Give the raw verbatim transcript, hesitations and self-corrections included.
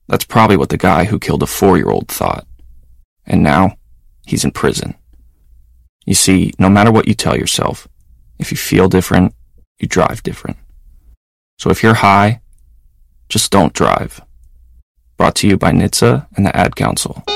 That's probably what the guy who killed a four-year-old thought. And now, he's in prison. You see, no matter what you tell yourself, if you feel different, you drive different. So if you're high, just don't drive. Brought to you by N H T S A and the Ad Council.